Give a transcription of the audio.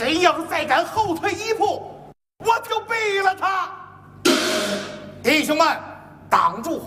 谁要是再敢后退一步，我就毙了他！弟兄们，挡住！